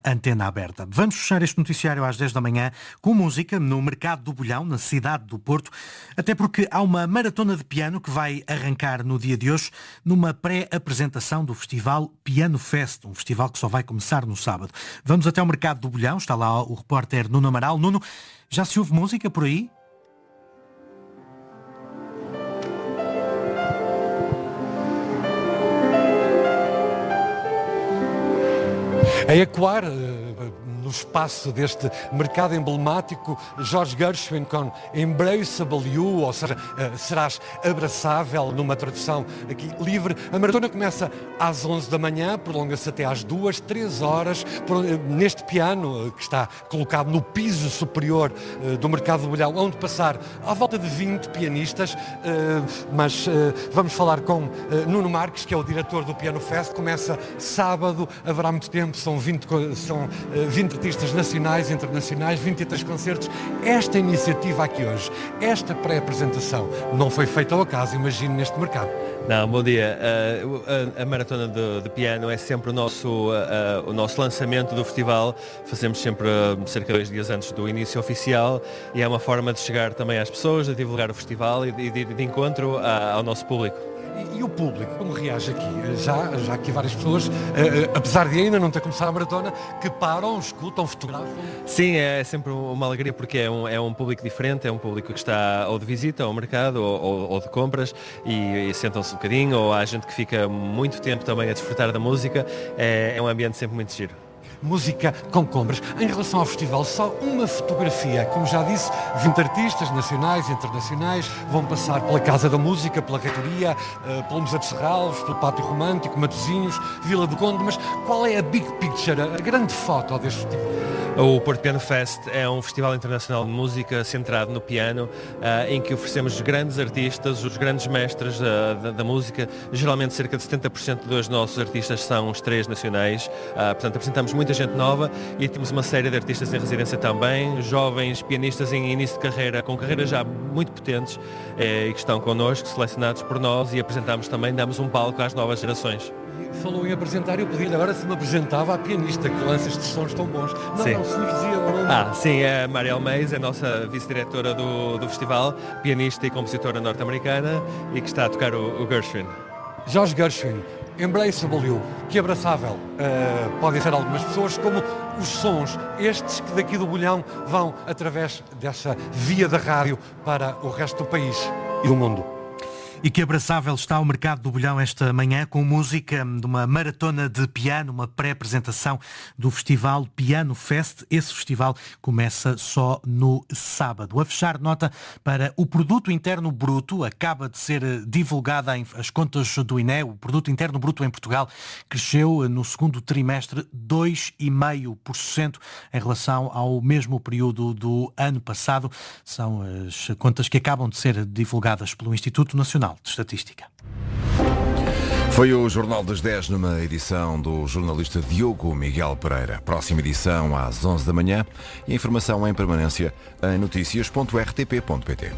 Antena aberta. Vamos fechar este noticiário às 10 da manhã com música no Mercado do Bolhão, na cidade do Porto, até porque há uma maratona de piano que vai arrancar no dia de hoje numa pré-apresentação do festival Piano Fest, um festival que só vai começar no sábado. Vamos até ao Mercado do Bolhão, está lá o repórter Nuno Amaral. Nuno, já se ouve música por aí? A ecoar no espaço deste mercado emblemático, George Gershwin com Embraceable You, ou seja, serás abraçável, numa tradução aqui livre. A maratona começa às 11 da manhã, prolonga-se até às 2, 3 horas, neste piano que está colocado no piso superior do Mercado do Bolhão, onde passar à volta de 20 pianistas, mas vamos falar com Nuno Marques, que é o diretor do Piano Fest. Começa sábado, haverá muito tempo, são 20 artistas nacionais e internacionais, 23 concertos. Esta iniciativa aqui hoje, esta pré-apresentação, não foi feita ao acaso, imagino, neste mercado. Não, bom dia. A Maratona de Piano é sempre o nosso lançamento do festival. Fazemos sempre cerca de 2 dias antes do início oficial e é uma forma de chegar também às pessoas, de divulgar o festival e de encontro ao nosso público. E o público, como reage aqui? Já aqui várias pessoas, apesar de ainda não ter começado a maratona, que param, escutam, fotografam? Sim, é sempre uma alegria porque é um público diferente, é um público que está ou de visita ao mercado ou de compras e sentam-se um bocadinho, ou há gente que fica muito tempo também a desfrutar da música. É um ambiente sempre muito giro. Música com compras. Em relação ao festival, só uma fotografia. Como já disse, 20 artistas nacionais e internacionais vão passar pela Casa da Música, pela Reitoria, pelo Museu de Serralves, pelo Pátio Romântico, Matosinhos, Vila do Conde. Mas qual é a big picture, a grande foto deste festival? O Porto Piano Fest é um festival internacional de música centrado no piano, em que oferecemos grandes artistas, os grandes mestres da música. Geralmente cerca de 70% dos nossos artistas são estreias nacionais, portanto apresentamos muita gente nova e temos uma série de artistas em residência também, jovens pianistas em início de carreira, com carreiras já muito potentes e que estão connosco, selecionados por nós, e apresentamos também, damos um palco às novas gerações. Falou em apresentar, eu pedi-lhe agora se me apresentava a pianista que lança estes sons tão bons. Sim. Não, se nos dizia o nome. Sim, é a Mariel Mays, é a nossa vice-diretora do festival, pianista e compositora norte-americana e que está a tocar o Gershwin. George Gershwin, Embraceable You, que abraçável. Podem ser algumas pessoas, como os sons, estes que daqui do Bolhão vão através dessa via da rádio para o resto do país e do mundo. E que abraçável está o Mercado do Bolhão esta manhã com música de uma maratona de piano, uma pré-apresentação do festival Piano Fest. Esse festival começa só no sábado. A fechar, nota para o Produto Interno Bruto. Acaba de ser divulgada as contas do INE. O Produto Interno Bruto em Portugal cresceu no segundo trimestre 2,5% em relação ao mesmo período do ano passado. São as contas que acabam de ser divulgadas pelo Instituto Nacional de Estatística. Foi o Jornal das 10 numa edição do jornalista Diogo Miguel Pereira. Próxima edição às 11 da manhã e a informação em permanência em noticias.rtp.pt.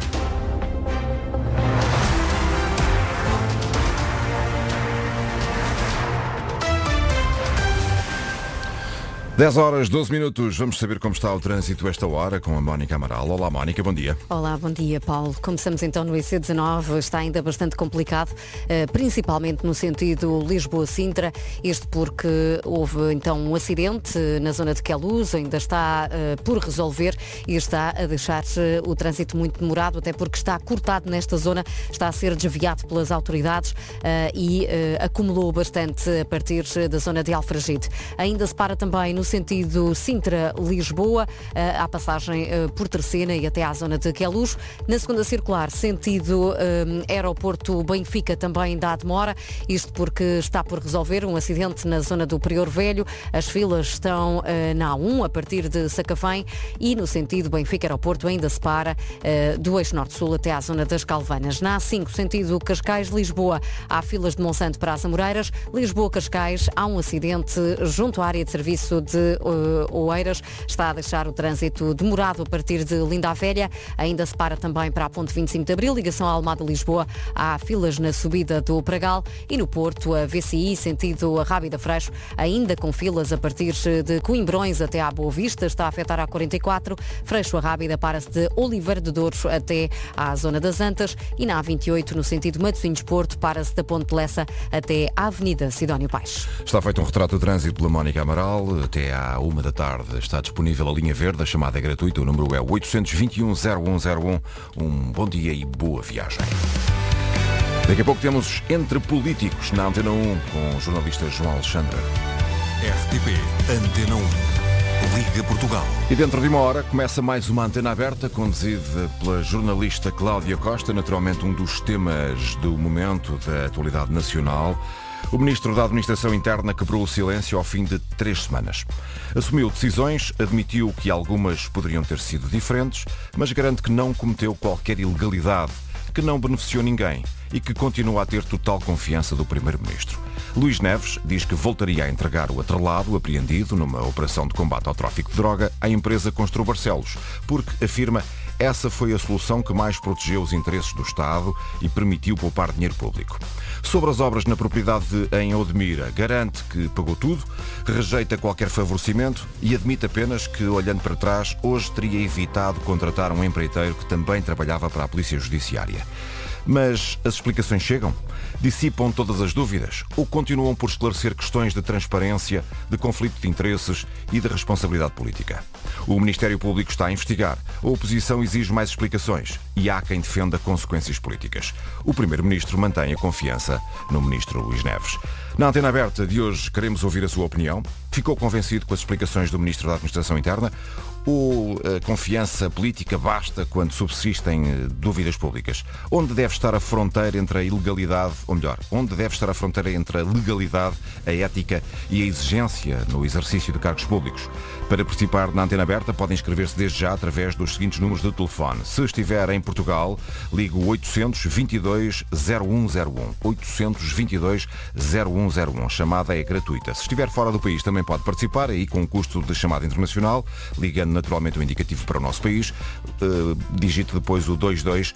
10 horas, 12 minutos. Vamos saber como está o trânsito esta hora com a Mónica Amaral. Olá, Mónica, bom dia. Olá, bom dia, Paulo. Começamos então no IC19. Está ainda bastante complicado, principalmente no sentido Lisboa-Sintra. Isto porque houve então um acidente na zona de Queluz, ainda está por resolver e está a deixar o trânsito muito demorado, até porque está cortado nesta zona, está a ser desviado pelas autoridades e acumulou bastante a partir da zona de Alfragide. Ainda se para também no sentido Sintra-Lisboa, à passagem por Terceira e até à zona de Queluz. Na segunda circular, sentido aeroporto Benfica, também dá demora, isto porque está por resolver um acidente na zona do Prior Velho. As filas estão na A1 a partir de Sacavém e no sentido Benfica-Aeroporto ainda se para do eixo norte-sul até à zona das Calvanas. Na A5, sentido Cascais-Lisboa, há filas de Monsanto para as Amoreiras. Lisboa-Cascais, há um acidente junto à área de serviço de de Oeiras está a deixar o trânsito demorado a partir de Linda a Velha. Ainda se para também para a ponte 25 de Abril, ligação à Almada-Lisboa. Há filas na subida do Pragal e no Porto, a VCI, sentido a Rábida Freixo, ainda com filas a partir de Coimbrões até à Boa Vista. Está a afetar a 44. Freixo a Rábida para-se de Oliveira de Douros até à zona das Antas e na A28, no sentido Matosinhos-Porto, para-se da Ponte de Lessa até à Avenida Sidónio Paes. Está feito um retrato de trânsito pela Mónica Amaral. Até à 1 da tarde está disponível a linha verde. A chamada é gratuita. O número é 821-0101. Um bom dia e boa viagem. Daqui a pouco temos Entre Políticos na Antena 1 com o jornalista João Alexandre. RTP Antena 1. Liga Portugal. E dentro de uma hora começa mais uma Antena Aberta, conduzida pela jornalista Cláudia Costa, naturalmente um dos temas do momento da atualidade nacional. O Ministro da Administração Interna quebrou o silêncio ao fim de 3 semanas. Assumiu decisões, admitiu que algumas poderiam ter sido diferentes, mas garante que não cometeu qualquer ilegalidade, que não beneficiou ninguém e que continua a ter total confiança do Primeiro-Ministro. Luís Neves diz que voltaria a entregar o atrelado apreendido numa operação de combate ao tráfico de droga à empresa Constru Barcelos, porque, afirma, essa foi a solução que mais protegeu os interesses do Estado e permitiu poupar dinheiro público. Sobre as obras na propriedade em Odmira, garante que pagou tudo, rejeita qualquer favorecimento e admite apenas que, olhando para trás, hoje teria evitado contratar um empreiteiro que também trabalhava para a Polícia Judiciária. Mas as explicações chegam? Dissipam todas as dúvidas? Ou continuam por esclarecer questões de transparência, de conflito de interesses e de responsabilidade política? O Ministério Público está a investigar. A oposição exige mais explicações e há quem defenda consequências políticas. O Primeiro-Ministro mantém a confiança no Ministro Luís Neves. Na Antena Aberta de hoje queremos ouvir a sua opinião. Ficou convencido com as explicações do Ministro da Administração Interna? Ou a confiança política basta quando subsistem dúvidas públicas? Onde deve estar a fronteira entre a ilegalidade, ou melhor, onde deve estar a fronteira entre a legalidade, a ética e a exigência no exercício de cargos públicos? Para participar na Antena Aberta, podem inscrever-se desde já através dos seguintes números de telefone. Se estiver em Portugal, ligue o 822-0101. 822-0101. A chamada é gratuita. Se estiver fora do país, também pode participar, aí com o custo de chamada internacional, ligando naturalmente o indicativo para o nosso país. Digite depois o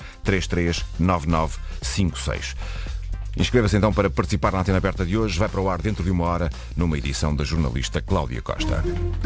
22339956. Inscreva-se então para participar na Antena Aberta de hoje. Vai para o ar dentro de uma hora, numa edição da jornalista Cláudia Costa.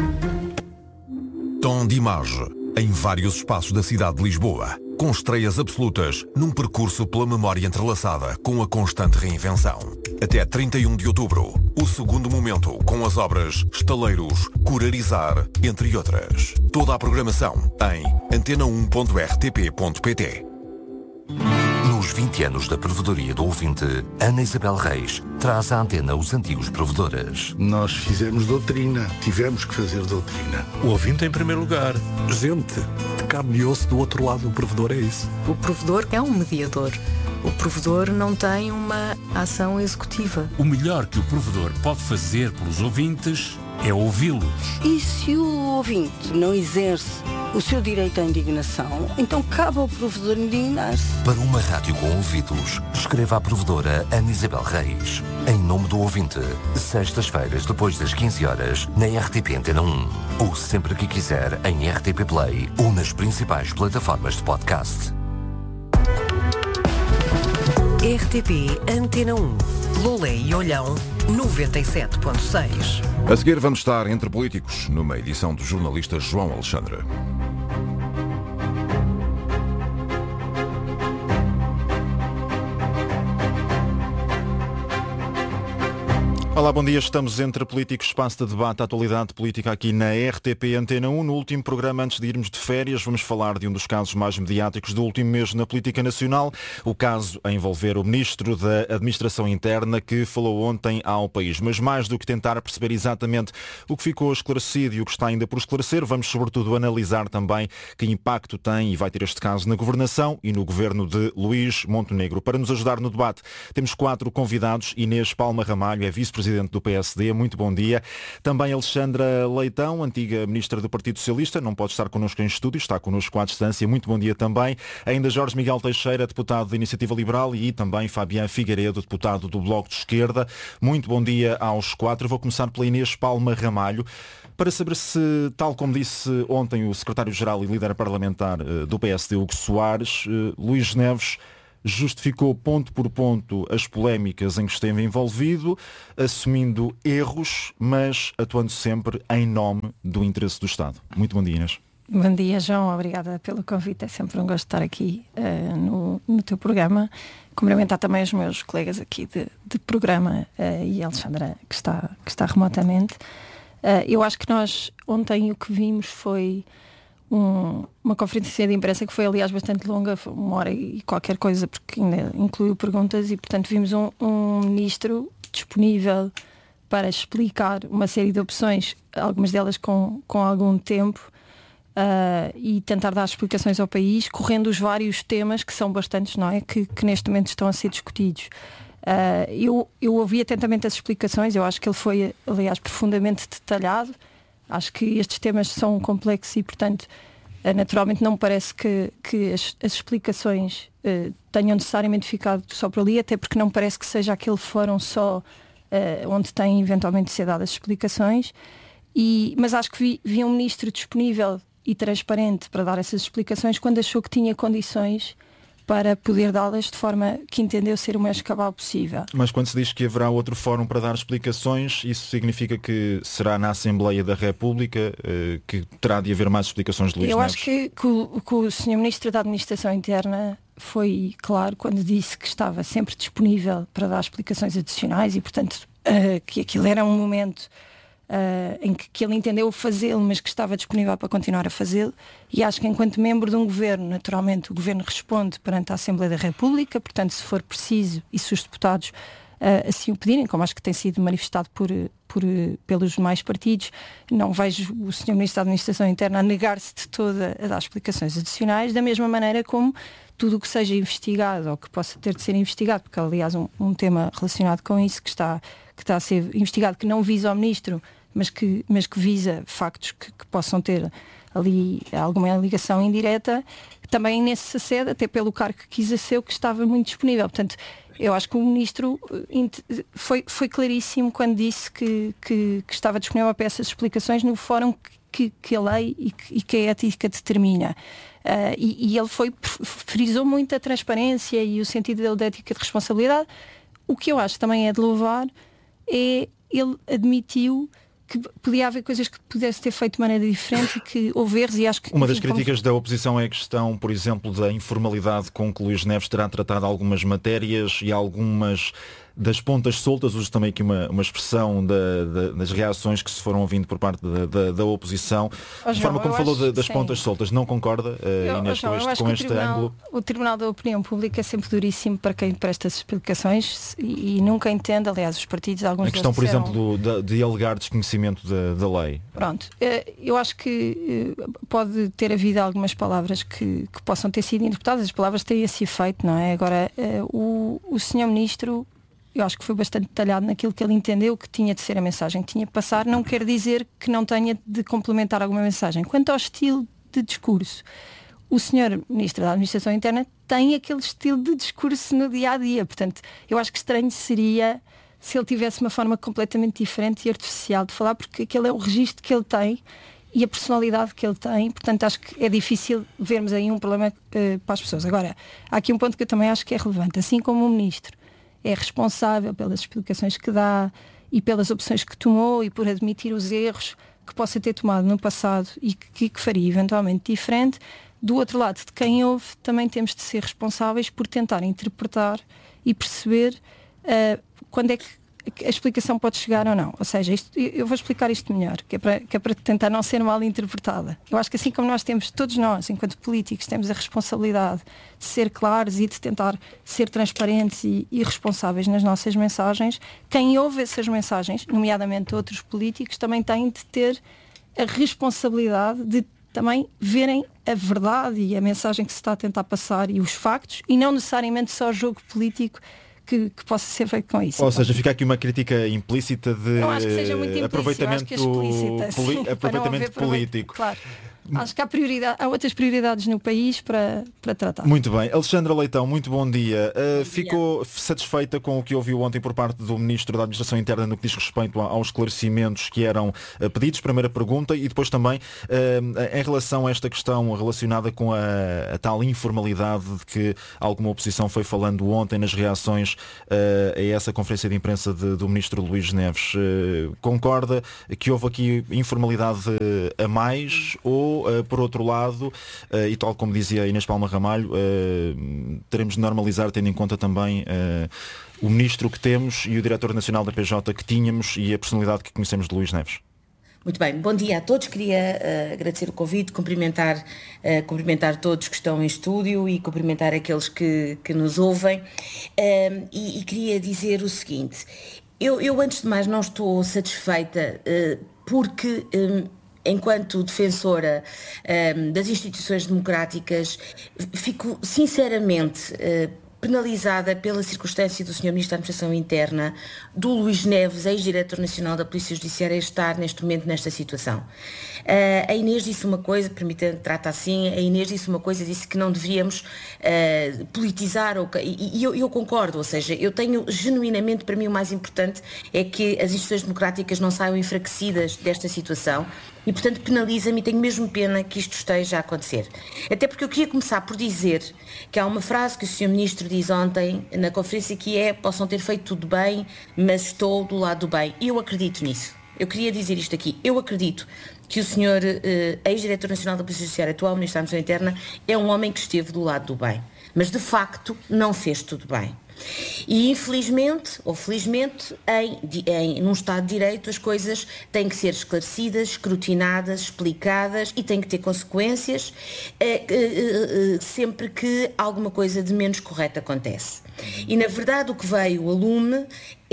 Tom de imagem em vários espaços da cidade de Lisboa, com estreias absolutas num percurso pela memória entrelaçada com a constante reinvenção. Até 31 de outubro, o segundo momento com as obras Estaleiros, Curarizar, entre outras. Toda a programação em antena1.rtp.pt. Nos 20 anos da provedoria do ouvinte, Ana Isabel Reis traz à antena os antigos provedores. Nós fizemos doutrina, tivemos que fazer doutrina. O ouvinte em primeiro lugar. Gente de carne e osso do outro lado do provedor, é isso. O provedor é um mediador. O provedor não tem uma ação executiva. O melhor que o provedor pode fazer pelos ouvintes é ouvi-los. E se o ouvinte não exerce o seu direito à indignação, então cabe ao provedor indignar-se. Para uma rádio com ouvidos, escreva à provedora Ana Isabel Reis. Em nome do ouvinte, sextas-feiras depois das 15 horas, na RTP Antena 1. Ou sempre que quiser, em RTP Play ou nas principais plataformas de podcast. RTP Antena 1. Lolé e Olhão, 97.6. A seguir vamos estar Entre Políticos, numa edição do jornalista João Alexandre. Olá, bom dia. Estamos Entre Políticos, espaço de debate à atualidade política aqui na RTP Antena 1. No último programa, antes de irmos de férias, vamos falar de um dos casos mais mediáticos do último mês na política nacional. O caso a envolver o Ministro da Administração Interna, que falou ontem ao país. Mas mais do que tentar perceber exatamente o que ficou esclarecido e o que está ainda por esclarecer, vamos sobretudo analisar também que impacto tem e vai ter este caso na governação e no governo de Luís Montenegro. Para nos ajudar no debate, temos 4 convidados. Inês Palma Ramalho é vice-presidente Presidente do PSD. Muito bom dia. Também Alexandra Leitão, antiga Ministra do Partido Socialista, não pode estar connosco em estúdio, está connosco à distância. Muito bom dia também. Ainda Jorge Miguel Teixeira, deputado da Iniciativa Liberal, e também Fabián Figueiredo, deputado do Bloco de Esquerda. Muito bom dia aos quatro. Vou começar pela Inês Palma Ramalho, para saber se, tal como disse ontem o secretário-geral e líder parlamentar do PSD, Hugo Soares, Luís Neves justificou ponto por ponto as polémicas em que esteve envolvido, assumindo erros, mas atuando sempre em nome do interesse do Estado. Muito bom dia, Inês. Bom dia, João. Obrigada pelo convite. É sempre um gosto estar aqui no teu programa. Cumprimentar também os meus colegas aqui de programa e a Alexandra, que está remotamente. Eu acho que nós ontem o que vimos foi uma conferência de imprensa que foi, aliás, bastante longa, foi 1 hora e qualquer coisa, porque ainda incluiu perguntas, e portanto vimos um ministro disponível para explicar uma série de opções, algumas delas com algum tempo, e tentar dar explicações ao país, correndo os vários temas, que são bastantes, não é? Que neste momento estão a ser discutidos. Eu ouvi atentamente as explicações. Eu acho que ele foi, aliás, profundamente detalhado. Acho que estes temas são complexos e, portanto, naturalmente não me parece que as explicações tenham necessariamente ficado só por ali, até porque não me parece que seja aquele fórum só onde têm eventualmente de ser dadas as explicações. Mas acho que vi um ministro disponível e transparente para dar essas explicações quando achou que tinha condições para poder dá-las de forma que entendeu ser o mais cabal possível. Mas quando se diz que haverá outro fórum para dar explicações, isso significa que será na Assembleia da República que terá de haver mais explicações de Luís Neves? Eu acho que o Sr. Ministro da Administração Interna foi claro quando disse que estava sempre disponível para dar explicações adicionais e, portanto, que aquilo era um momento em que ele entendeu fazê-lo, mas que estava disponível para continuar a fazê-lo. E acho que, enquanto membro de um governo, naturalmente o governo responde perante a Assembleia da República, portanto, se for preciso e se os deputados assim o pedirem, como acho que tem sido manifestado pelos demais partidos, não vejo o Sr. Ministro da Administração Interna a negar-se de toda a dar explicações adicionais, da mesma maneira como tudo o que seja investigado ou que possa ter de ser investigado, porque aliás um tema relacionado com isso que está a ser investigado, que não visa ao Ministro, mas que visa factos que possam ter ali alguma ligação indireta, também nesse sede, até pelo cargo que quis exercer, que estava muito disponível. Portanto, eu acho que o Ministro foi claríssimo quando disse que estava disponível para essas explicações no fórum que a lei e que a ética determina. E ele frisou muito a transparência e o sentido dele de ética de responsabilidade. O que eu acho também é de louvar é ele admitiu que podia haver coisas que pudesse ter feito de maneira diferente e que houve erros, e acho que... Uma das críticas da oposição é a questão, por exemplo, da informalidade com que Luís Neves terá tratado algumas matérias e algumas das pontas soltas, uso também aqui uma expressão das reações que se foram ouvindo por parte da oposição. De forma como falou das pontas soltas, não concorda, Inês, com este ângulo? O Tribunal da Opinião Pública é sempre duríssimo para quem presta as explicações e nunca entende, aliás, os partidos, alguns... A questão, por exemplo, de alegar desconhecimento da lei. Pronto, eu acho que pode ter havido algumas palavras que possam ter sido interpretadas, as palavras têm esse efeito, não é? Agora, o Sr. Ministro, eu acho que foi bastante detalhado naquilo que ele entendeu que tinha de ser a mensagem que tinha de passar. Não quer dizer que não tenha de complementar alguma mensagem. Quanto ao estilo de discurso, o Sr. Ministro da Administração Interna tem aquele estilo de discurso no dia-a-dia. Portanto, eu acho que estranho seria se ele tivesse uma forma completamente diferente e artificial de falar, porque aquele é o registro que ele tem e a personalidade que ele tem. Portanto, acho que é difícil vermos aí um problema para as pessoas. Agora, há aqui um ponto que eu também acho que é relevante. Assim como o Ministro é responsável pelas explicações que dá e pelas opções que tomou e por admitir os erros que possa ter tomado no passado e que faria eventualmente diferente, do outro lado, de quem ouve, também temos de ser responsáveis por tentar interpretar e perceber quando é que a explicação pode chegar ou não. Ou seja, eu vou explicar isto melhor, que é para tentar não ser mal interpretada. Eu acho que assim como todos nós, enquanto políticos, temos a responsabilidade de ser claros e de tentar ser transparentes e responsáveis nas nossas mensagens, quem ouve essas mensagens, nomeadamente outros políticos, também tem de ter a responsabilidade de também verem a verdade e a mensagem que se está a tentar passar e os factos, e não necessariamente só o jogo político que possa ser feito com isso. Ou seja, fica aqui uma crítica implícita de não acho que seja muito implícita, aproveitamento, aproveitamento político. Claro. Acho que há outras prioridades no país para tratar. Muito bem. Alexandra Leitão, muito bom dia. Ficou satisfeita com o que ouviu ontem por parte do Ministro da Administração Interna no que diz respeito aos esclarecimentos que eram pedidos? Primeira pergunta. E depois também em relação a esta questão relacionada com a tal informalidade de que alguma oposição foi falando ontem nas reações a essa conferência de imprensa do Ministro Luís Neves. Concorda que houve aqui informalidade a mais ou por outro lado, e tal como dizia Inês Palma Ramalho, teremos de normalizar tendo em conta também o Ministro que temos e o Diretor Nacional da PJ que tínhamos e a personalidade que conhecemos de Luís Neves? Muito bem, bom dia a todos, queria agradecer o convite, cumprimentar todos que estão em estúdio e cumprimentar aqueles que nos ouvem e queria dizer o seguinte, eu antes de mais não estou satisfeita porque enquanto defensora das instituições democráticas, fico sinceramente penalizada pela circunstância do Sr. Ministro da Administração Interna, do Luís Neves, ex-diretor nacional da Polícia Judiciária, estar neste momento nesta situação. A Inês disse uma coisa, permita-me que trate assim, a Inês disse uma coisa, disse que não deveríamos politizar, e eu concordo, ou seja, eu tenho genuinamente, para mim o mais importante é que as instituições democráticas não saiam enfraquecidas desta situação, e portanto penaliza-me e tenho mesmo pena que isto esteja a acontecer. Até porque eu queria começar por dizer que há uma frase que o Sr. Ministro diz ontem na conferência que possam ter feito tudo bem, mas estou do lado do bem. E eu acredito nisso. Eu queria dizer isto aqui. Eu acredito que o Sr. ex-diretor nacional da Polícia Judiciária, atual Ministro da Administração Interna, é um homem que esteve do lado do bem. Mas de facto não fez tudo bem. E infelizmente, ou felizmente, num Estado de Direito as coisas têm que ser esclarecidas, escrutinadas, explicadas e têm que ter consequências sempre que alguma coisa de menos correta acontece. E na verdade o que veio a lume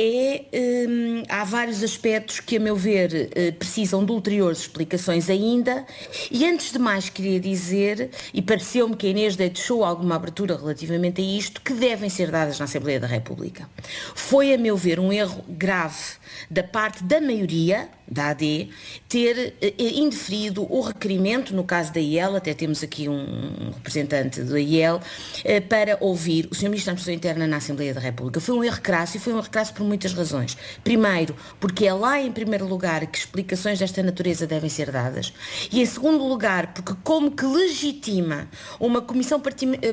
há vários aspectos que, a meu ver, precisam de ulteriores explicações ainda. E antes de mais queria dizer, e pareceu-me que a Inês deixou alguma abertura relativamente a isto, que devem ser dadas na Assembleia da República. Foi, a meu ver, um erro grave da parte da maioria da AD ter indeferido o requerimento, no caso da IEL, até temos aqui um representante da IEL, para ouvir o Sr. Ministro da Administração Interna na Assembleia da República. Foi um erro crasso e foi um erro crasso por muitas razões. Primeiro, porque é lá em primeiro lugar que explicações desta natureza devem ser dadas. E em segundo lugar, porque como que legitima uma comissão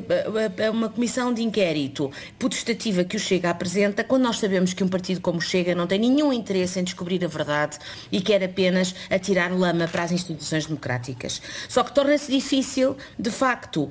de inquérito potestativa que o Chega apresenta, quando nós sabemos que um partido como o Chega não tem nenhum interesse em descobrir a verdade e quer apenas atirar lama para as instituições democráticas. Só que torna-se difícil, de facto,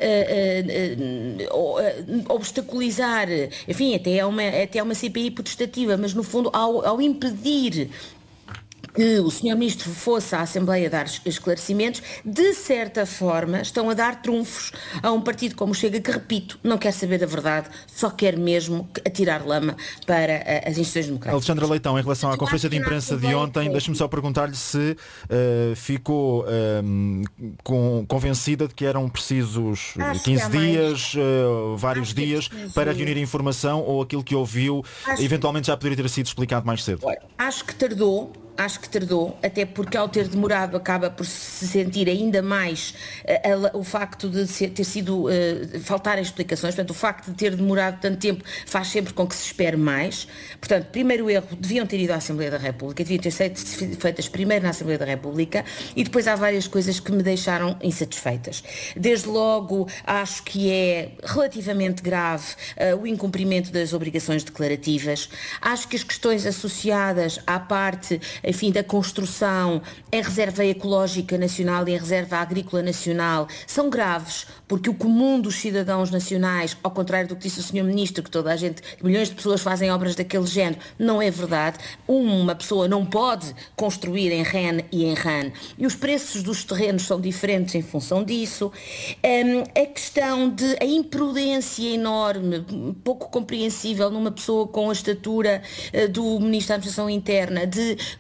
obstaculizar, enfim, até é uma CPI potestativa, mas no fundo, ao impedir que o Sr. Ministro fosse à Assembleia dar esclarecimentos, de certa forma estão a dar trunfos a um partido como o Chega, que, repito, não quer saber da verdade, só quer mesmo atirar lama para as instituições democráticas. Alexandra Leitão, em relação à conferência de imprensa de ontem, deixe-me só perguntar-lhe se ficou convencida de que eram precisos 15 dias, vários dias, para reunir informação, ou aquilo que ouviu eventualmente já poderia ter sido explicado mais cedo? Acho que tardou, até porque ao ter demorado acaba por se sentir ainda mais o facto de ter sido faltarem explicações, portanto o facto de ter demorado tanto tempo faz sempre com que se espere mais. Portanto, primeiro erro, deviam ter ido à Assembleia da República, deviam ter sido feitas primeiro na Assembleia da República, e depois há várias coisas que me deixaram insatisfeitas. Desde logo, acho que é relativamente grave o incumprimento das obrigações declarativas. Acho que as questões associadas à parte, enfim, da construção em reserva ecológica nacional e em reserva agrícola nacional são graves, porque o comum dos cidadãos nacionais, ao contrário do que disse o Sr. Ministro, que toda a gente, milhões de pessoas fazem obras daquele género, não é verdade. Uma pessoa não pode construir em REN e em RAN, e os preços dos terrenos são diferentes em função disso. A questão de a imprudência enorme, pouco compreensível numa pessoa com a estatura do Ministro da Administração Interna, de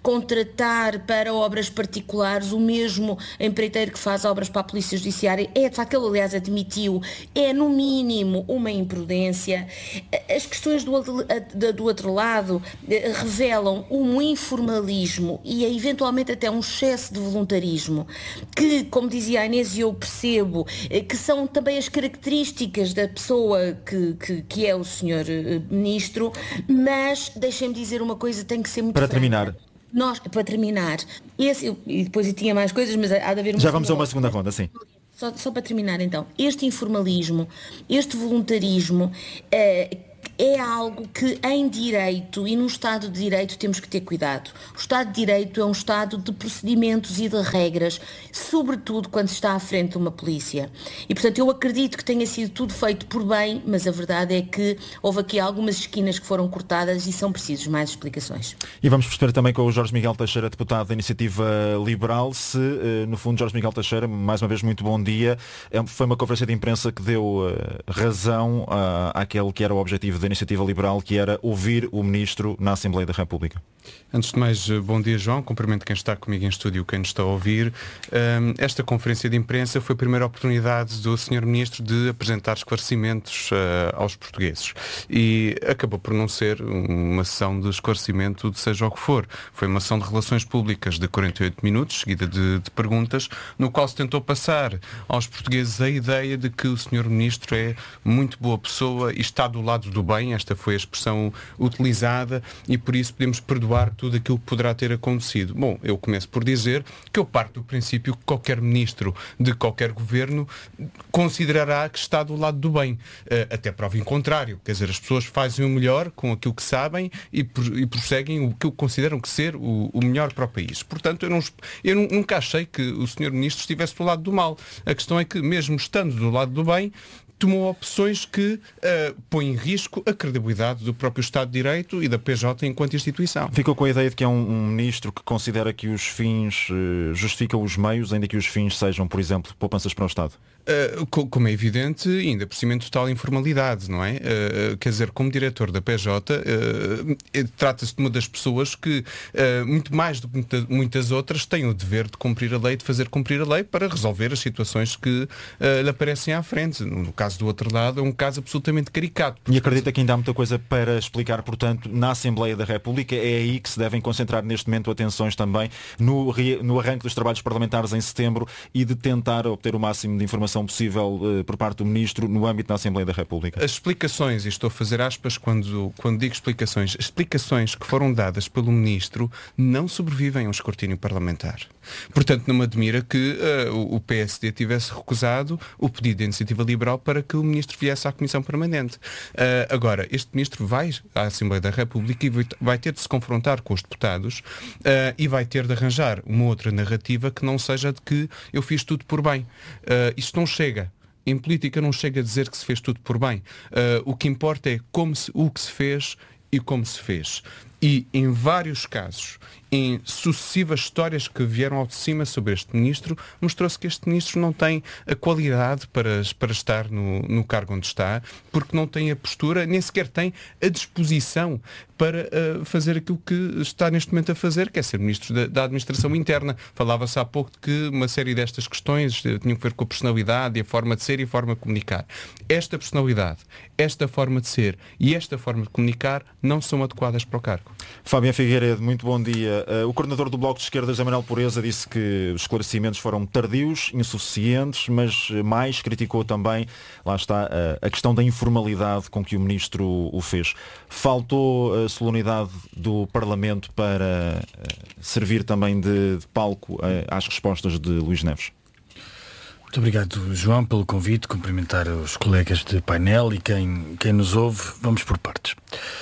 contratar para obras particulares o mesmo empreiteiro que faz obras para a Polícia Judiciária. É, de facto, ele aliás admitiu, é no mínimo uma imprudência. As questões do outro lado revelam um informalismo e eventualmente até um excesso de voluntarismo que, como dizia a Inês, e eu percebo, que são também as características da pessoa que é o Sr. Ministro, mas deixem-me dizer uma coisa, tem que ser muito Para franca. terminar, E depois eu tinha mais coisas, mas há de haver já vamos a uma segunda ronda, sim. Só para terminar então, este informalismo, este voluntarismo é algo que em direito e num Estado de Direito temos que ter cuidado. O Estado de Direito é um Estado de procedimentos e de regras, sobretudo quando se está à frente de uma polícia. E portanto eu acredito que tenha sido tudo feito por bem, mas a verdade é que houve aqui algumas esquinas que foram cortadas e são precisos mais explicações. E vamos perceber também com o Jorge Miguel Teixeira, deputado da Iniciativa Liberal, se no fundo Jorge Miguel Teixeira, mais uma vez muito bom dia, foi uma conferência de imprensa que deu razão àquele que era o objetivo da Iniciativa Liberal, que era ouvir o Ministro na Assembleia da República. Antes de mais, bom dia, João. Cumprimento quem está comigo em estúdio, quem nos está a ouvir. Esta conferência de imprensa foi a primeira oportunidade do Sr. Ministro de apresentar esclarecimentos aos portugueses. E acabou por não ser uma sessão de esclarecimento de seja o que for. Foi uma sessão de relações públicas de 48 minutos, seguida de perguntas, no qual se tentou passar aos portugueses a ideia de que o Sr. Ministro é muito boa pessoa e está do lado do bem. Esta foi a expressão utilizada e por isso podemos perdoar tudo aquilo que poderá ter acontecido. Bom, eu começo por dizer que eu parto do princípio que qualquer ministro de qualquer governo considerará que está do lado do bem. Até prova em contrário. Quer dizer, as pessoas fazem o melhor com aquilo que sabem e prosseguem o que consideram que ser o melhor para o país. Portanto, eu nunca achei que o Sr. Ministro estivesse do lado do mal. A questão é que, mesmo estando do lado do bem, tomou opções que põem em risco a credibilidade do próprio Estado de Direito e da PJ enquanto instituição. Ficou com a ideia de que é um ministro que considera que os fins justificam os meios, ainda que os fins sejam, por exemplo, poupanças para o Estado? Como é evidente, ainda por cima de total informalidade, não é? Quer dizer, como diretor da PJ, trata-se de uma das pessoas que, muito mais do que muitas outras, tem o dever de cumprir a lei, de fazer cumprir a lei para resolver as situações que lhe aparecem à frente. No caso do outro lado, é um caso absolutamente caricato. E acredita que ainda há muita coisa para explicar, portanto, na Assembleia da República. É aí que se devem concentrar neste momento atenções também no arranque dos trabalhos parlamentares em setembro e de tentar obter o máximo de informação possível por parte do Ministro no âmbito da Assembleia da República. As explicações, e estou a fazer aspas quando digo explicações, as explicações que foram dadas pelo Ministro não sobrevivem ao escrutínio parlamentar. Portanto, não me admira que o PSD tivesse recusado o pedido da Iniciativa Liberal para que o Ministro viesse à Comissão Permanente. Agora, este Ministro vai à Assembleia da República e vai ter de se confrontar com os deputados e vai ter de arranjar uma outra narrativa que não seja de que eu fiz tudo por bem. Isto não chega. Em política não chega a dizer que se fez tudo por bem. O que importa é o que se fez e como se fez. E em vários casos, em sucessivas histórias que vieram ao de cima sobre este Ministro, mostrou-se que este Ministro não tem a qualidade para estar no cargo onde está, porque não tem a postura, nem sequer tem a disposição para fazer aquilo que está neste momento a fazer, que é ser Ministro da Administração Interna. Falava-se há pouco de que uma série destas questões tinham que ver com a personalidade e a forma de ser e a forma de comunicar. Esta personalidade, esta forma de ser e esta forma de comunicar não são adequadas para o cargo. Fábio Figueiredo, muito bom dia. O coordenador do Bloco de Esquerda, José Manuel Pureza, disse que os esclarecimentos foram tardios, insuficientes, mas mais criticou também, lá está, a questão da informalidade com que o Ministro o fez. Faltou a solenidade do Parlamento para servir também de palco às respostas de Luís Neves? Muito obrigado, João, pelo convite. Cumprimentar os colegas de painel e quem nos ouve. Vamos por partes.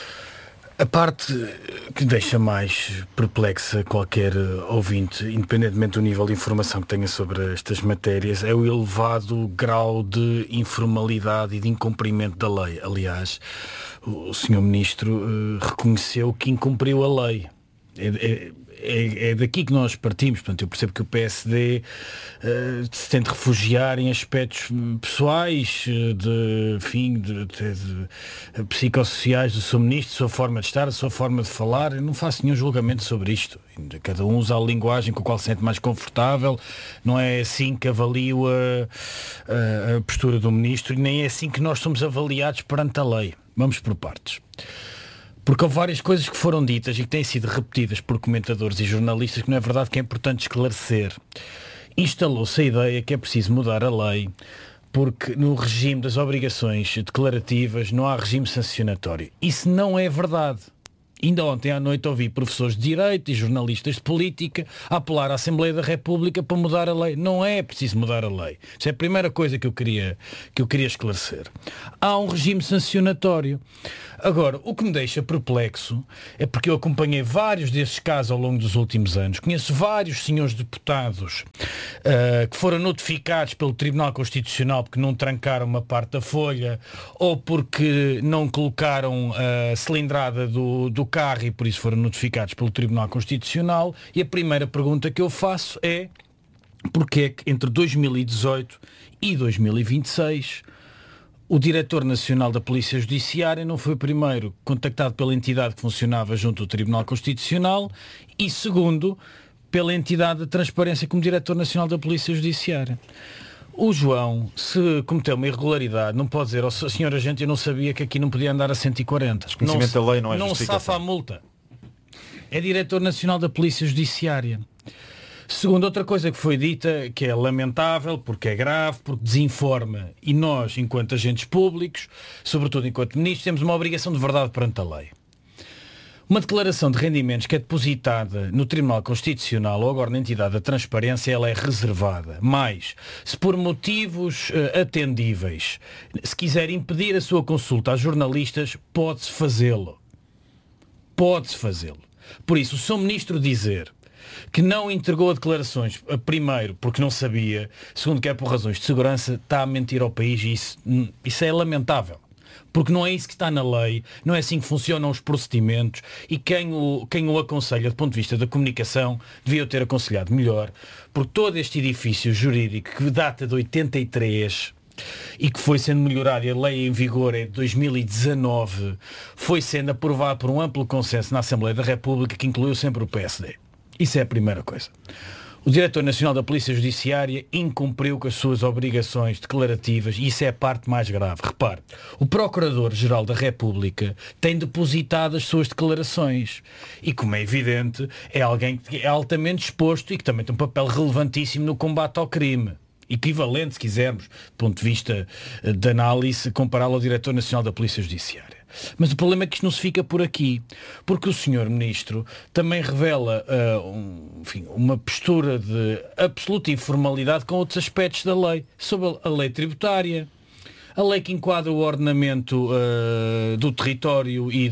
A parte que deixa mais perplexa qualquer ouvinte, independentemente do nível de informação que tenha sobre estas matérias, é o elevado grau de informalidade e de incumprimento da lei. Aliás, o Sr. Ministro reconheceu que incumpriu a lei. é daqui que nós partimos. Portanto, eu percebo que o PSD se tente refugiar em aspectos pessoais, de psicossociais do seu ministro, a sua forma de estar, a sua forma de falar. Eu não faço nenhum julgamento sobre isto. Cada um usa a linguagem com a qual se sente mais confortável. Não é assim que avalio a postura do ministro, e nem é assim que nós somos avaliados perante a lei. Vamos por partes. Porque houve várias coisas que foram ditas e que têm sido repetidas por comentadores e jornalistas que não é verdade, que é importante esclarecer. Instalou-se a ideia que é preciso mudar a lei porque no regime das obrigações declarativas não há regime sancionatório. Isso não é verdade. Ainda ontem à noite ouvi professores de Direito e jornalistas de Política a apelar à Assembleia da República para mudar a lei. Não é preciso mudar a lei. Isso é a primeira coisa que eu queria esclarecer. Há um regime sancionatório. Agora, o que me deixa perplexo é porque eu acompanhei vários desses casos ao longo dos últimos anos. Conheço vários senhores deputados que foram notificados pelo Tribunal Constitucional porque não trancaram uma parte da folha ou porque não colocaram a cilindrada do carro e por isso foram notificados pelo Tribunal Constitucional. E a primeira pergunta que eu faço é: porque é que entre 2018 e 2026 o Diretor Nacional da Polícia Judiciária não foi primeiro contactado pela entidade que funcionava junto ao Tribunal Constitucional e segundo pela entidade de transparência como Diretor Nacional da Polícia Judiciária? O João, se cometeu uma irregularidade, não pode dizer: senhor agente, eu não sabia que aqui não podia andar a 140. Desconhecimento da lei não é justificação. Não safa a multa. É Diretor Nacional da Polícia Judiciária. Segundo, outra coisa que foi dita, que é lamentável, porque é grave, porque desinforma. E nós, enquanto agentes públicos, sobretudo enquanto ministros, temos uma obrigação de verdade perante a lei. Uma declaração de rendimentos que é depositada no Tribunal Constitucional ou agora na entidade da transparência, ela é reservada. Mas, se por motivos atendíveis, se quiser impedir a sua consulta a jornalistas, pode-se fazê-lo. Pode-se fazê-lo. Por isso, o Sr. Ministro dizer que não entregou declarações, primeiro porque não sabia, segundo que é por razões de segurança, está a mentir ao país e isso é lamentável. Porque não é isso que está na lei, não é assim que funcionam os procedimentos e quem o aconselha do ponto de vista da comunicação devia ter aconselhado melhor, porque todo este edifício jurídico que data de 83 e que foi sendo melhorado, e a lei em vigor é de 2019, foi sendo aprovado por um amplo consenso na Assembleia da República, que incluiu sempre o PSD. Isso é a primeira coisa. O Diretor Nacional da Polícia Judiciária incumpriu com as suas obrigações declarativas e isso é a parte mais grave. Repare, o Procurador-Geral da República tem depositado as suas declarações e, como é evidente, é alguém que é altamente exposto e que também tem um papel relevantíssimo no combate ao crime. Equivalente, se quisermos, do ponto de vista de análise, compará-lo ao Diretor Nacional da Polícia Judiciária. Mas o problema é que isto não se fica por aqui, porque o Sr. Ministro também revela uma postura de absoluta informalidade com outros aspectos da lei, sobre a lei tributária, a lei que enquadra o ordenamento do território e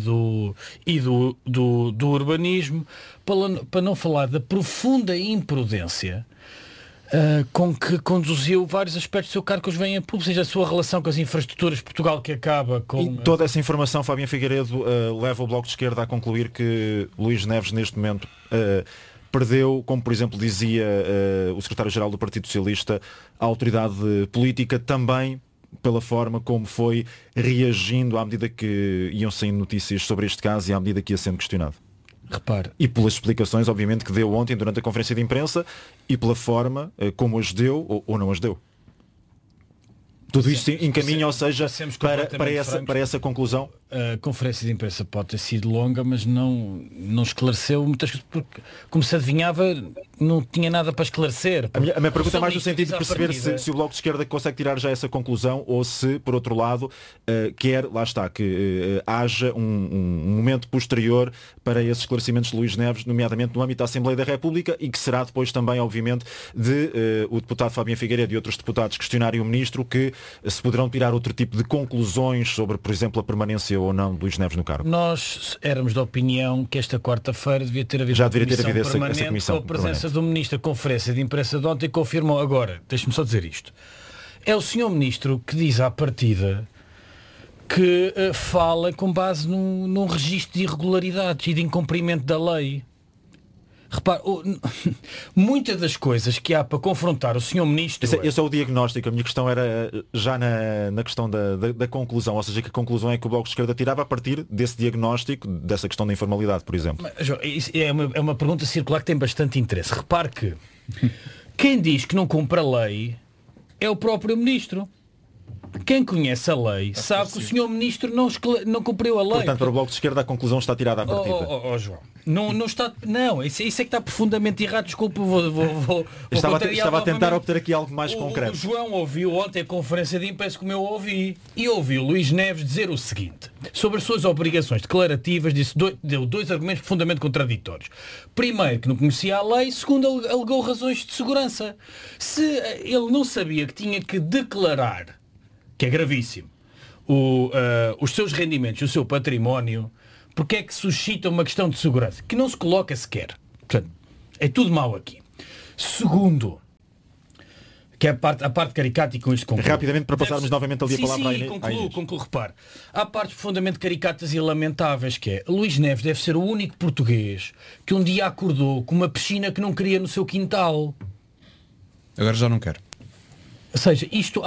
do urbanismo, para não falar da profunda imprudência com que conduziu vários aspectos do seu cargo que os vêm a público, seja a sua relação com as infraestruturas de Portugal, que acaba com... E toda essa informação, Fabiano Figueiredo, leva o Bloco de Esquerda a concluir que Luís Neves, neste momento, perdeu, como por exemplo dizia o secretário-geral do Partido Socialista, a autoridade política também pela forma como foi reagindo à medida que iam saindo notícias sobre este caso e à medida que ia sendo questionado. Repare. E pelas explicações, obviamente, que deu ontem durante a conferência de imprensa e pela forma como as deu ou não as deu. Tudo isto encaminha, ou seja, para essa conclusão? A conferência de imprensa pode ter sido longa, mas não esclareceu muitas coisas, porque, como se adivinhava, não tinha nada para esclarecer. A minha pergunta é mais no sentido de perceber se o Bloco de Esquerda consegue tirar já essa conclusão ou se, por outro lado, quer, lá está, que haja um momento posterior para esses esclarecimentos de Luís Neves, nomeadamente no âmbito da Assembleia da República, e que será depois também, obviamente, de o deputado Fabiano Figueiredo e outros deputados questionarem o Ministro, que se poderão tirar outro tipo de conclusões sobre, por exemplo, a permanência ou não de Luís Neves no cargo. Nós éramos da opinião que esta quarta-feira devia ter havido essa comissão com a presença do Ministro. A conferência de imprensa de ontem confirmou. Agora, deixe-me só dizer isto. É o Sr. Ministro que diz à partida que fala com base num registro de irregularidades e de incumprimento da lei. Repare, muitas das coisas que há para confrontar o Sr. Ministro... Esse é o diagnóstico. A minha questão era já na questão da conclusão, ou seja, que a conclusão é que o Bloco de Esquerda tirava a partir desse diagnóstico, dessa questão da informalidade, por exemplo. Mas, João, é uma pergunta circular que tem bastante interesse. Repare que quem diz que não cumpre a lei é o próprio Ministro. Quem conhece a lei sabe que o Sr. Ministro não cumpriu a lei. Portanto, para o Bloco de Esquerda a conclusão está tirada à partida. João, não está. Não, isso é que está profundamente errado. Desculpa, estava a tentar obter aqui algo mais concreto. O João ouviu ontem a conferência de imprensa como eu ouvi e ouviu Luís Neves dizer o seguinte: sobre as suas obrigações declarativas, deu dois argumentos profundamente contraditórios. Primeiro, que não conhecia a lei. Segundo, alegou razões de segurança. Se ele não sabia que tinha que declarar, que é gravíssimo, os seus rendimentos, o seu património, porque é que suscita uma questão de segurança que não se coloca sequer. Portanto, é tudo mau aqui. Segundo, que é a parte caricata, e com isto concluo. Rapidamente, para passarmos novamente ali a palavra à Inês. Concluo, repare. Há partes profundamente caricatas e lamentáveis, que é: Luís Neves deve ser o único português que um dia acordou com uma piscina que não queria no seu quintal. Agora já não quero. Ou seja, isto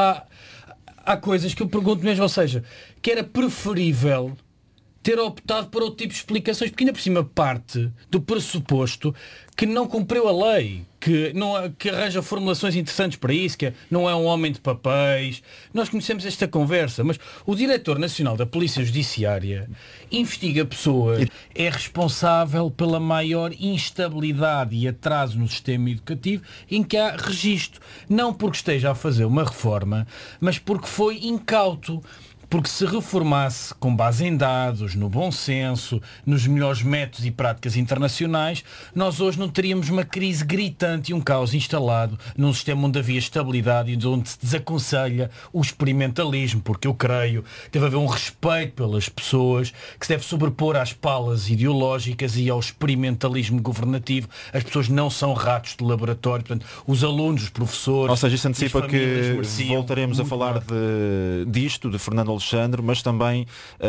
há coisas que eu pergunto mesmo, ou seja, que era preferível ter optado por outro tipo de explicações, porque ainda por cima parte do pressuposto que não cumpriu a lei, que arranja formulações interessantes para isso, que não é um homem de papéis. Nós conhecemos esta conversa, mas o Diretor Nacional da Polícia Judiciária investiga pessoas, é responsável pela maior instabilidade e atraso no sistema educativo em que há registro. Não porque esteja a fazer uma reforma, mas porque foi incauto. Porque se reformasse com base em dados, no bom senso, nos melhores métodos e práticas internacionais, nós hoje não teríamos uma crise gritante e um caos instalado num sistema onde havia estabilidade e onde se desaconselha o experimentalismo, porque eu creio que deve haver um respeito pelas pessoas que se deve sobrepor às palas ideológicas e ao experimentalismo governativo. As pessoas não são ratos de laboratório, portanto, os alunos, os professores... Ou seja, isso antecipa que voltaremos a falar disto, de Fernando Alexandre, mas também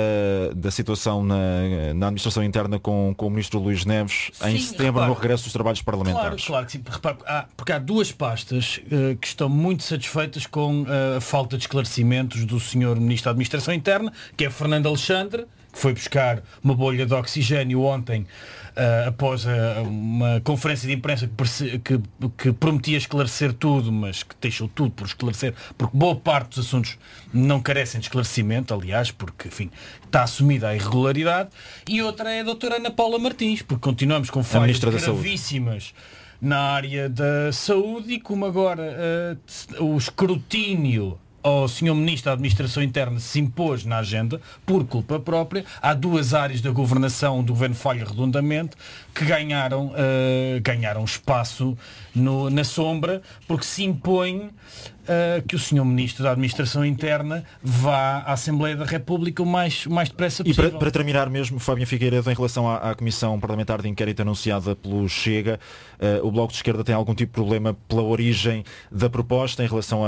da situação na administração interna com o ministro Luís Neves em setembro, no regresso dos trabalhos parlamentares. Claro que sim. Porque há duas pastas que estão muito satisfeitas com a falta de esclarecimentos do senhor ministro da Administração Interna, que é Fernando Alexandre, que foi buscar uma bolha de oxigênio ontem após uma conferência de imprensa que prometia esclarecer tudo, mas que deixou tudo por esclarecer, porque boa parte dos assuntos não carecem de esclarecimento, aliás, porque, enfim, está assumida a irregularidade. E outra é a doutora Ana Paula Martins, porque continuamos com falhas gravíssimas na área da saúde, e como agora o escrutínio ao Sr. Ministro da Administração Interna se impôs na agenda, por culpa própria, há duas áreas da governação onde o governo falha redondamente, que ganharam espaço na sombra, porque se impõe que o Sr. Ministro da Administração Interna vá à Assembleia da República o mais depressa possível. E para terminar mesmo, Fábio Figueiredo, em relação à Comissão Parlamentar de Inquérito anunciada pelo Chega, o Bloco de Esquerda tem algum tipo de problema pela origem da proposta em relação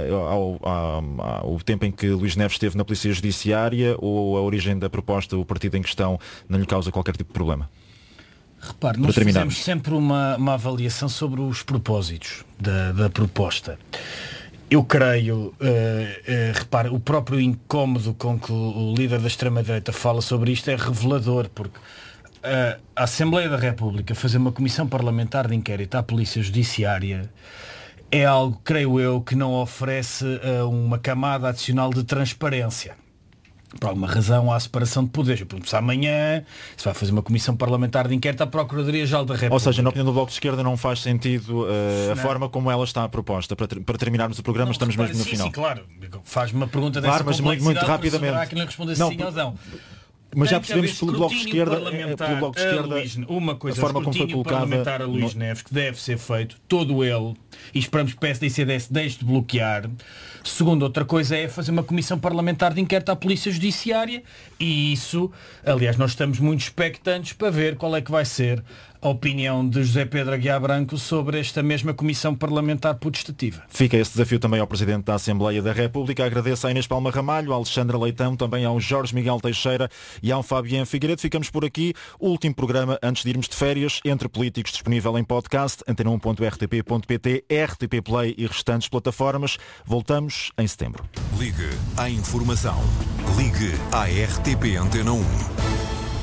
ao tempo em que Luís Neves esteve na Polícia Judiciária, ou a origem da proposta, o partido em questão, não lhe causa qualquer tipo de problema? Repare, nós fazemos sempre uma avaliação sobre os propósitos da proposta. Eu creio, repare, o próprio incómodo com que o líder da extrema-direita fala sobre isto é revelador, porque a Assembleia da República fazer uma comissão parlamentar de inquérito à Polícia Judiciária é algo, creio eu, que não oferece uma camada adicional de transparência. Por alguma razão há separação de poderes. Por exemplo, amanhã se vai fazer uma comissão parlamentar de inquérito à Procuradoria-Geral da República. Ou seja, na opinião do Bloco de Esquerda não faz sentido a forma como ela está proposta. Para terminarmos o programa, estamos mesmo no final. Sim, claro. Faz-me uma pergunta dessa complexidade, muito rapidamente. Há quem lhe responda sim ou não. Mas já percebemos pelo Bloco de Esquerda, uma coisa, a forma como foi colocada parlamentar a Luís Neves, que deve ser feito, todo ele, e esperamos que o PSD e CDS deixe de bloquear. Segundo, outra coisa é fazer uma comissão parlamentar de inquérito à Polícia Judiciária, e isso, aliás, nós estamos muito expectantes para ver qual é que vai ser a opinião de José Pedro Aguiar Branco sobre esta mesma Comissão Parlamentar Putestativa. Fica esse desafio também ao Presidente da Assembleia da República. Agradeço a Inês Palma Ramalho, a Alexandra Leitão, também ao Jorge Miguel Teixeira e ao Fabián Figueiredo. Ficamos por aqui. Último programa antes de irmos de férias, Entre Políticos, disponível em podcast, antena1.rtp.pt, RTP Play e restantes plataformas. Voltamos em setembro. Ligue à informação. Ligue à RTP Antena 1.